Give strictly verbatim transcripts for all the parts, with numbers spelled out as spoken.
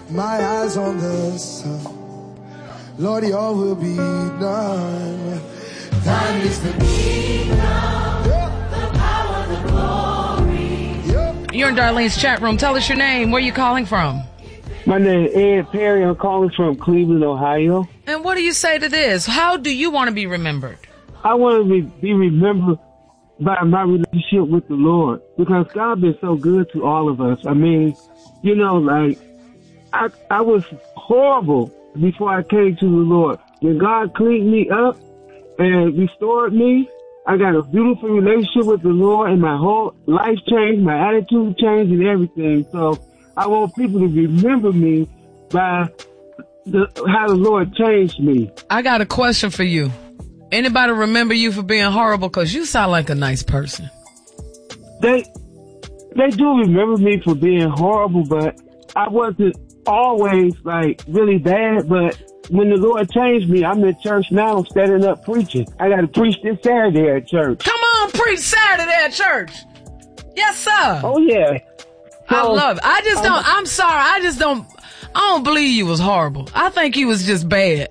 my eyes on the sun. Lord, your will be done. Thine is the kingdom, yeah. The power, the glory. Yeah. You're in Darlene's chat room. Tell us your name. Where are you calling from? My name is Ed Perry. I'm calling from Cleveland, Ohio. And what do you say to this? How do you want to be remembered? I want to be, be remembered by my relationship with the Lord, because God been so good to all of us. I mean, you know, like, I I was horrible before I came to the Lord. When God cleaned me up and restored me, I got a beautiful relationship with the Lord, and my whole life changed, my attitude changed, and everything. So I want people to remember me by the, how the Lord changed me. I got a question for you. Anybody remember you for being horrible? Because you sound like a nice person. They they do remember me for being horrible, but I wasn't always, like, really bad. But when the Lord changed me, I'm in church now, I'm standing up preaching. I got to preach this Saturday at church. Come on, preach Saturday at church. Yes, sir. Oh, yeah. I So, love it. I just don't, um, I'm sorry. I just don't, I don't believe you was horrible. I think you was just bad.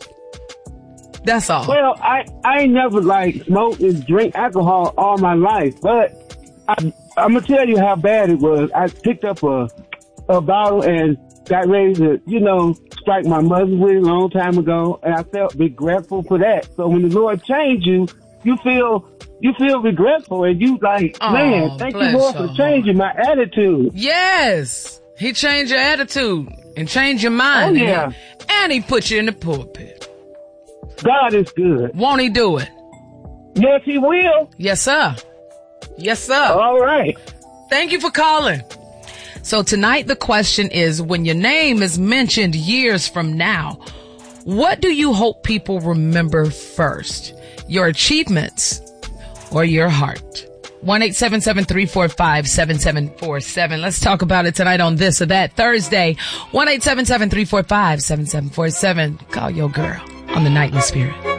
That's all. Well, I, I ain't never, like, smoked and drink alcohol all my life, but I, I'm going to tell you how bad it was. I picked up a, a bottle and got ready to, you know, strike my mother with it a long time ago, and I felt regretful for that. So when the Lord changed you, you feel, you feel regretful, and you like, Oh, man, thank you, bless Lord, your for changing my attitude. Yes. He changed your attitude and changed your mind. Oh, yeah. And, and he put you in the pulpit. God is good. Won't he do it? Yes, he will. Yes, sir. Yes, sir. All right. Thank you for calling. So tonight the question is, when your name is mentioned years from now, what do you hope people remember first? Your achievements or your heart? one eight seven seven, three four five, seven seven four seven. Let's talk about it tonight on This or That Thursday. one eight seven seven, three four five, seven seven four seven. Call your girl on the Nightly Spirit.